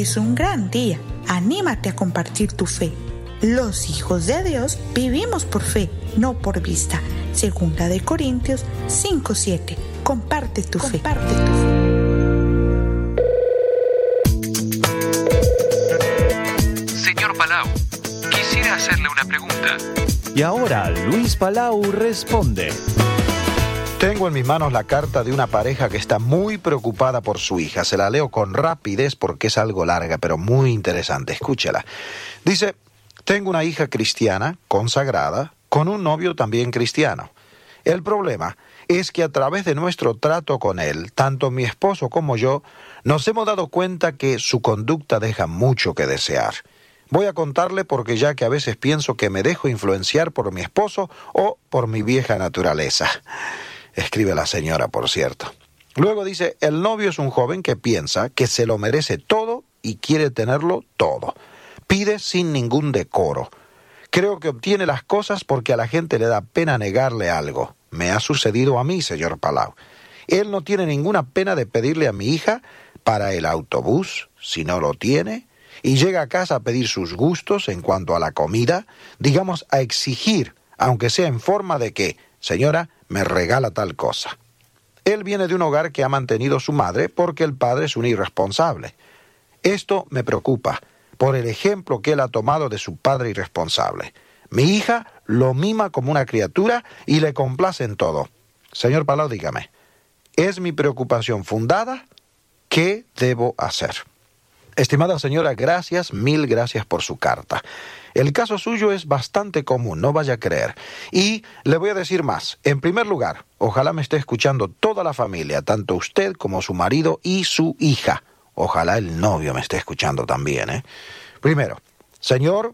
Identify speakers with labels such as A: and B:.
A: es un gran día. Anímate a compartir tu fe. Los hijos de Dios vivimos por fe, no por vista. 2 Corintios 5:7. Comparte tu fe.
B: Señor Palau, quisiera hacerle una pregunta.
C: Y ahora Luis Palau responde.
D: Tengo en mis manos la carta de una pareja que está muy preocupada por su hija. Se la leo con rapidez porque es algo larga, pero muy interesante. Escúchela. Dice: tengo una hija cristiana, consagrada, con un novio también cristiano. El problema es que a través de nuestro trato con él, tanto mi esposo como yo, nos hemos dado cuenta que su conducta deja mucho que desear. Voy a contarle porque ya que a veces pienso que me dejo influenciar por mi esposo o por mi vieja naturaleza. Escribe la señora, por cierto. Luego dice: el novio es un joven que piensa que se lo merece todo y quiere tenerlo todo. Pide sin ningún decoro. Creo que obtiene las cosas porque a la gente le da pena negarle algo. Me ha sucedido a mí, señor Palau. Él no tiene ninguna pena de pedirle a mi hija para el autobús, si no lo tiene, y llega a casa a pedir sus gustos en cuanto a la comida, digamos, a exigir, aunque sea en forma de que: señora, me regala tal cosa. Él viene de un hogar que ha mantenido su madre porque el padre es un irresponsable. Esto me preocupa por el ejemplo que él ha tomado de su padre irresponsable. Mi hija lo mima como una criatura y le complace en todo. Señor Palau, dígame, ¿es mi preocupación fundada? ¿Qué debo hacer? Estimada señora, gracias, mil gracias por su carta. El caso suyo es bastante común, no vaya a creer. Y le voy a decir más. En primer lugar, ojalá me esté escuchando toda la familia, tanto usted como su marido y su hija. Ojalá el novio me esté escuchando también, Primero, señor,